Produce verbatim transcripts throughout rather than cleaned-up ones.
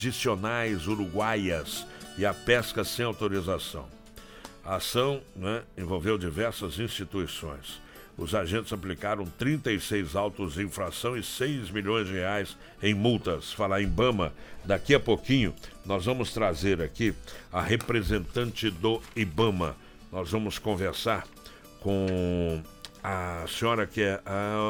tradicionais uruguaias e a pesca sem autorização. A ação, né, envolveu diversas instituições. Os agentes aplicaram trinta e seis autos de infração e seis milhões de reais em multas. Falar em IBAMA, daqui a pouquinho nós vamos trazer aqui a representante do IBAMA. Nós vamos conversar com a senhora que é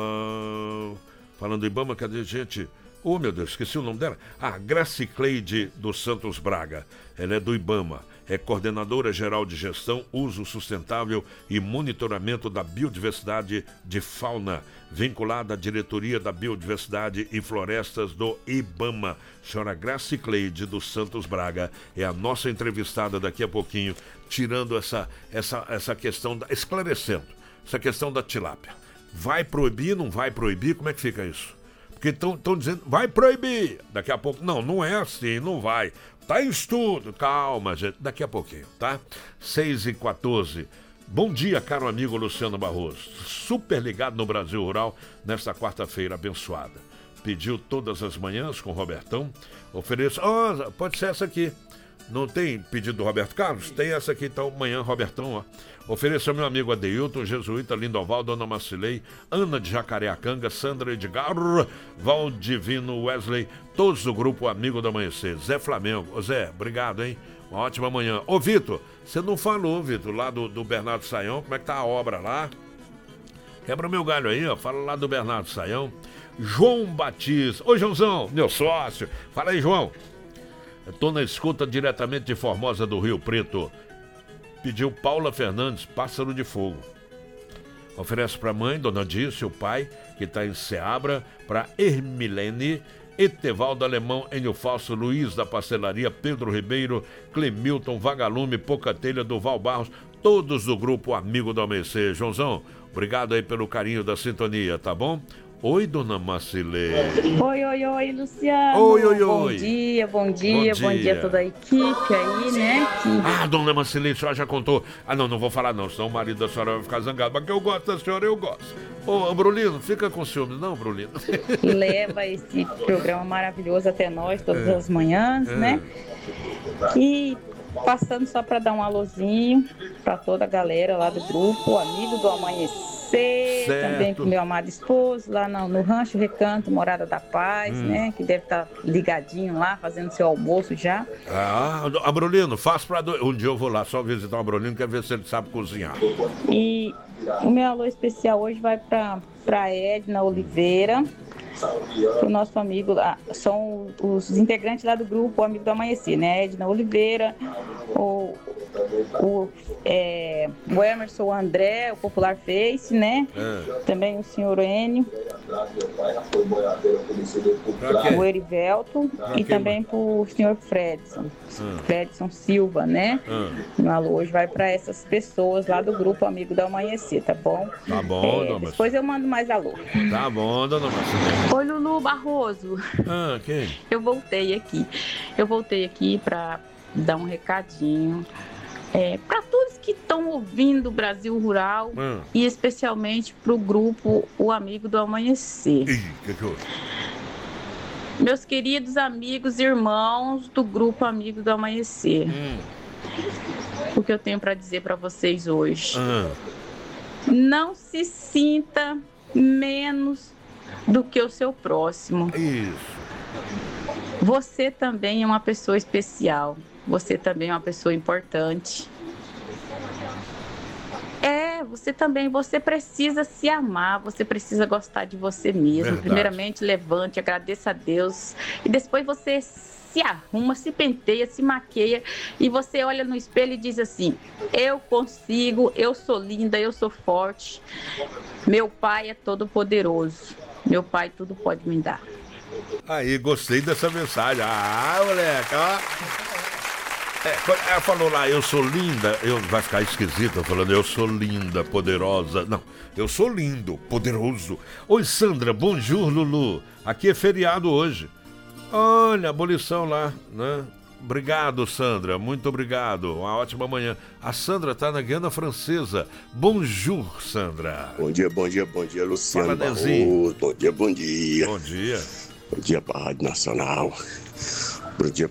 a... Falando do IBAMA, cadê gente? Oh, meu Deus, esqueci o nome dela. Ah, Gracicleide dos Santos Braga. Ela é do IBAMA. É coordenadora geral de gestão, uso sustentável e monitoramento da biodiversidade de fauna, vinculada à diretoria da biodiversidade e florestas do IBAMA. Senhora Gracicleide dos Santos Braga é a nossa entrevistada daqui a pouquinho, tirando essa, essa, essa questão, da, esclarecendo essa questão da tilápia. Vai proibir, não vai proibir? Como é que fica isso? Porque estão dizendo, vai proibir. Daqui a pouco, não, não é assim, não vai. Tá em estudo, calma, gente, daqui a pouquinho, tá? seis e quatorze. Bom dia, caro amigo Luciano Barroso. Super ligado no Brasil Rural nesta quarta-feira abençoada. Pediu todas as manhãs com o Robertão. Ofereço, oh, pode ser essa aqui. Não tem pedido do Roberto Carlos? Tem essa aqui, então, amanhã, Robertão, ó. Ofereço ao meu amigo Adeilton, Jesuíta, Lindoval, Dona Marcilei, Ana de Jacareacanga, Sandra Edgar, Valdivino, Wesley, todos do grupo Amigo do Amanhecer. Zé Flamengo. Ô Zé, obrigado, hein? Uma ótima manhã. Ô Vitor, você não falou, Vitor, lá do, do Bernardo Saião, como é que tá a obra lá? Quebra o meu galho aí, ó. Fala lá do Bernardo Saião. João Batista. Ô Joãozão, meu sócio. Fala aí, João. Estou na escuta diretamente de Formosa do Rio Preto. Pediu Paula Fernandes, Pássaro de Fogo. Oferece para a mãe, Dona Dícia, o pai, que está em Seabra, para Hermilene, Etevaldo Alemão, Enio Falso, Luiz da Pastelaria, Pedro Ribeiro, Clemilton, Vagalume, Pocatelha, Duval Barros, todos do grupo Amigo do Amanhecer. Joãozão, obrigado aí pelo carinho da sintonia, tá bom? Oi, Dona Marcilei. Oi, oi, oi, Luciano. Oi, oi, bom oi. Dia, bom dia, bom dia, bom dia a toda a equipe aí, né? Que... Ah, Dona Marcilei, a senhora já contou. Ah, não, não vou falar não, senão o marido da senhora vai ficar zangado. Mas que eu gosto da senhora, eu gosto. Ô, Brulino, fica com ciúmes, não, Brulino? Leva esse programa maravilhoso até nós, todas é. as manhãs, é. né? E passando só para dar um alôzinho para toda a galera lá do grupo, Amigo do Amanhecer. Certo. Também com meu amado esposo, lá no, no Rancho Recanto, Morada da Paz, hum. né? Que deve estar ligadinho lá, fazendo seu almoço já. Ah, Abrolino, faz pra dois. Um dia eu vou lá só visitar o Abrolino, quer ver se ele sabe cozinhar. E o meu alô especial hoje vai pra, pra Edna Oliveira, o nosso amigo lá, são os integrantes lá do grupo Amigo do Amanhecer, né? Edna Oliveira, o, o, é, o Emerson André, o Popular Face, né? É. Também o senhor Enio, o Erivelto e também pro senhor Fredson, hum. Fredson Silva, né? Hum. O alô hoje vai para essas pessoas lá do grupo Amigo do Amanhecer, tá bom? Tá bom, é, dona Depois eu mando mais alô. Tá bom, dona Marcela. Oi, Lulu Barroso. Ah, quem? Eu voltei aqui. Eu voltei aqui para dar um recadinho é, para todos que estão ouvindo o Brasil Rural hum. e especialmente para o grupo O Amigo do Amanhecer. Ih, que que houve? Meus queridos amigos e irmãos do grupo Amigo do Amanhecer. Hum. O que eu tenho para dizer para vocês hoje? Hum. Não se sinta menos do que o seu próximo. Isso. Você também é uma pessoa especial. Você também é uma pessoa importante. É, você também, você precisa se amar, você precisa gostar de você mesmo. Verdade. Primeiramente, levante, agradeça a Deus. E depois você se arruma, se penteia, se maqueia. E você olha no espelho e diz assim: eu consigo, eu sou linda, eu sou forte. Meu pai é todo poderoso. Meu pai tudo pode me dar. Aí, gostei dessa mensagem. Ah, moleque, ó. É, ela falou lá, eu sou linda. Eu, vai ficar esquisito falando, eu sou linda, poderosa. Não, eu sou lindo, poderoso. Oi, Sandra, bonjour, Lulu. Aqui é feriado hoje. Olha, abolição lá, né? Obrigado, Sandra, muito obrigado. Uma ótima manhã. A Sandra tá na Guiana Francesa. Bonjour, Sandra. Bom dia, bom dia, bom dia, Luciano. Fala, Dezinho. Bom dia, bom dia. Bom dia. Bom dia para a Rádio Nacional. Bom dia